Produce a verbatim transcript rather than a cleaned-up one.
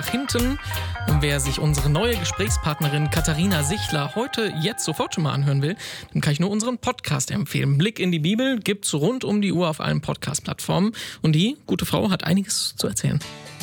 hinten. Und wer sich unsere neue Gesprächspartnerin Katharina Sichler heute jetzt sofort schon mal anhören will, dem kann ich nur unseren Podcast empfehlen. Blick in die Bibel gibt's rund um die Uhr auf allen Podcast-Plattformen. Und die gute Frau hat einiges zu erzählen.